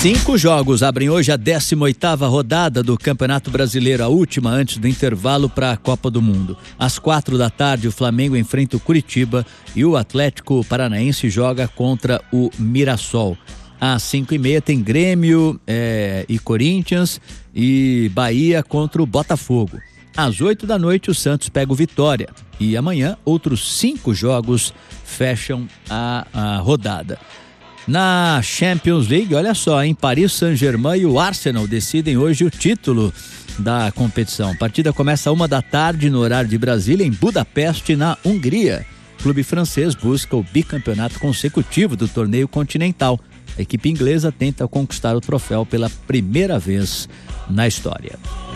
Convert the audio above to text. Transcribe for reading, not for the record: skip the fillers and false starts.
5 jogos abrem hoje a 18ª rodada do Campeonato Brasileiro, a última antes do intervalo para a Copa do Mundo. Às 4h, o Flamengo enfrenta o Curitiba e o Atlético Paranaense joga contra o Mirassol. Às 5h30 tem Grêmio e Corinthians e Bahia contra o Botafogo. Às 8h, o Santos pega o Vitória. E amanhã, outros 5 jogos fecham a rodada. Na Champions League, olha só, em Paris Saint-Germain e o Arsenal decidem hoje o título da competição. A partida começa às 1h no horário de Brasília, em Budapeste, na Hungria. O clube francês busca o bicampeonato consecutivo do torneio continental. A equipe inglesa tenta conquistar o troféu pela primeira vez na história.